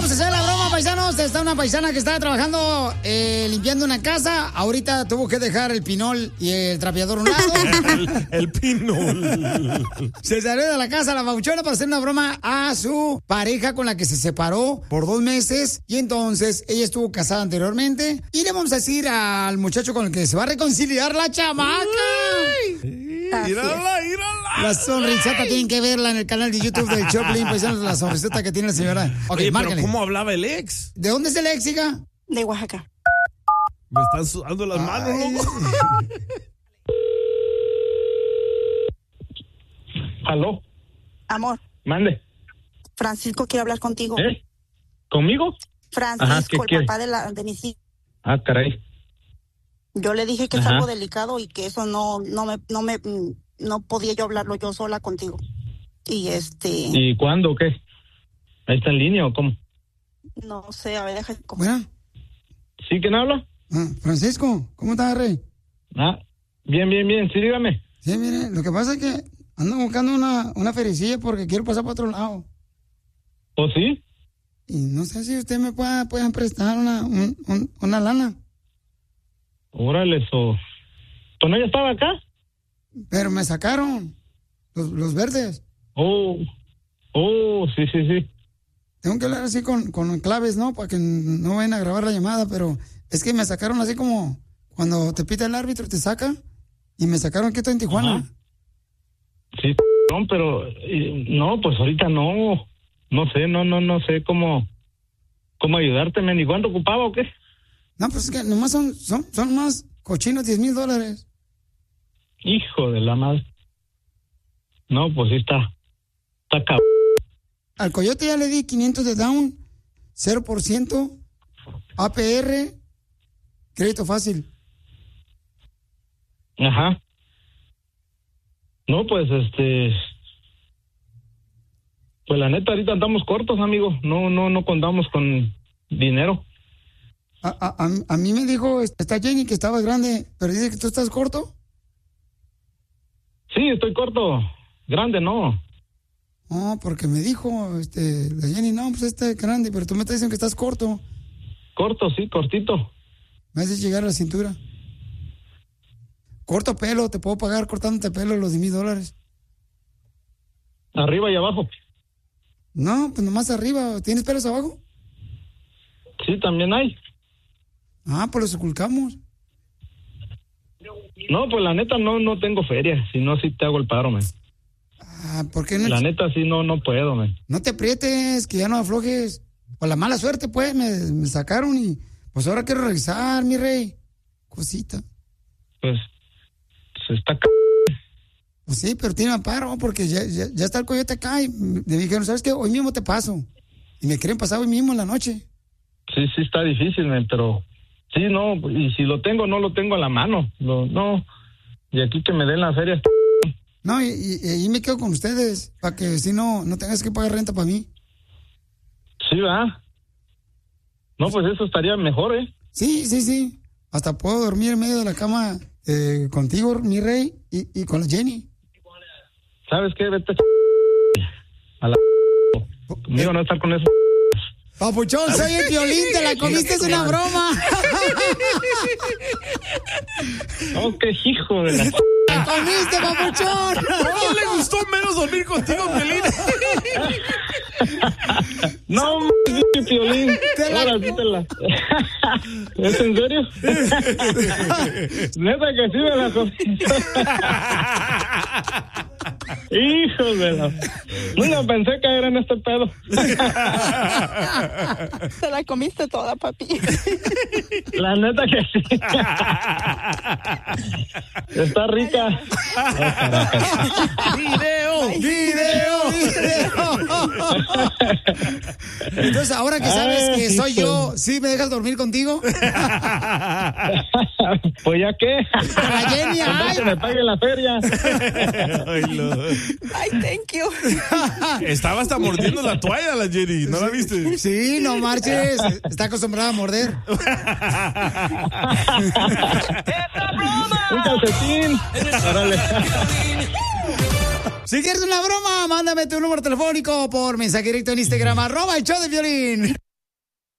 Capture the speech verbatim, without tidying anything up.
vamos a hacer la broma, paisanos. Está una paisana que estaba trabajando eh, limpiando una casa. Ahorita tuvo que dejar el pinol y el trapeador a un lado. el, el pinol. Se salió de la casa la babuchona para hacer una broma a su pareja con la que se separó por dos meses. Y entonces ella estuvo casada anteriormente. Y le vamos a decir al muchacho con el que se va a reconciliar la chamaca. ¡Mírala, mírala! La sonrisota tienen que verla en el canal de YouTube del Choplin, paisanos, la sonrisota que tiene la señora. Ok, Oye, márcale. pero ¿cómo hablaba el ex? ¿De dónde es el ex, hija? De Oaxaca. Me están sudando las manos, loco. ¿Aló? Amor, Mande. Francisco quiere hablar contigo. ¿Eh? ¿Conmigo? Francisco, Ajá, ¿qué el quiere? papá de, la, de mis hijos. Ah, caray. Yo le dije que es Ajá. algo delicado y que eso no, no me, no me, no podía yo hablarlo yo sola contigo. Y este, ¿Y cuándo o qué? ¿Ahí está en línea o cómo? no sé, a ver, deja. Bueno, ¿Sí? ¿Quién habla? ah, Francisco, ¿cómo estás, Rey? Ah, bien, bien, bien. Sí, dígame. Sí, mire, lo que pasa es que ando buscando una, una fericilla porque quiero pasar para otro lado. ¿O sí? Y no sé si usted me pueda, pueda prestar una, un- un- una lana. Órale, eso. ¿Tú no ya estaba acá? Pero me sacaron los, los verdes. Oh, oh, sí, sí, sí. Tengo que hablar así con, con claves, ¿no? Para que no vayan a grabar la llamada, pero es que me sacaron así como cuando te pita el árbitro, te saca. Y me sacaron aquí en Tijuana. Ajá. Sí, no, pero eh, no, pues ahorita no. No sé, no, no, no sé cómo, cómo ayudarte, men. ¿Y cuánto ocupaba o qué? No, pues es que nomás son, son, son más cochinos diez mil dólares. Hijo de la madre. No, pues sí está. Está cabrón. Al Coyote ya le di quinientos de down, cero por ciento, A P R, crédito fácil. Ajá. No, pues este. Pues la neta, ahorita andamos cortos, amigo. No, no, no contamos con dinero. A, a, a, a mí me dijo, está Jenny, que estabas grande, pero dice que tú estás corto. Sí, estoy corto. Grande, no. No, porque me dijo, este, la Jenny, no, pues este es grande, pero tú me estás diciendo que estás corto. Corto, sí, cortito. Me haces llegar a la cintura. Corto pelo, te puedo pagar cortándote pelo los diez mil dólares. Arriba y abajo. No, pues nomás arriba. ¿Tienes pelos abajo? Sí, también hay. Ah, pues los ocultamos. No, pues la neta no, no tengo feria. Si no, sí te hago el paro, man. Ah, ¿por qué no? La neta sí no, no puedo, man. No te aprietes, que ya no aflojes. Por la mala suerte, pues, me, me sacaron y pues ahora quiero regresar, mi rey. Cosita. Pues, se está c... Pues sí, pero tiene amparo porque ya, ya, ya está el Coyote acá y me dijeron, ¿sabes qué? Hoy mismo te paso. Y me quieren pasar hoy mismo en la noche. Sí, sí está difícil, man, pero... Sí, no, y si lo tengo, no lo tengo a la mano. Lo, no, y aquí que me den la feria. No, y, y, y ahí me quedo con ustedes, para que si no, no tengas que pagar renta para mí. Sí, ¿verdad? No, pues eso estaría mejor, ¿eh? Sí, sí, sí. Hasta puedo dormir en medio de la cama eh, contigo, mi rey, y, y con la Jenny. ¿Sabes qué? Vete a la... Conmigo no estar con eso. Papuchón, soy el Piolín, te la comiste, es una broma. Oh, qué hijo de la... ¡Te comiste, papuchón! ¿No le gustó menos dormir contigo, Piolín? No, m***, Piolín. Te la- Ahora sí te la... ¿Es en serio? Neta que sí me la comí. Hijo de la... Nunca pensé caer en este pedo. Se la comiste toda, papi. La neta que sí. Está rica. ¡Video! ¡Video! ¡Video! Entonces, ahora que sabes que soy yo, ¿sí me dejas dormir contigo? Pues ya qué. La Jenny, ay. Que me pague la feria. Ay, no. Ay, thank you. Estaba hasta mordiendo la toalla, la Jenny. ¿No la viste? Sí, no marches. Está acostumbrada a morder. Un calcetín. Órale. Si quieres una broma, mándame tu número telefónico por mensaje directo en Instagram, arroba el show de Piolín.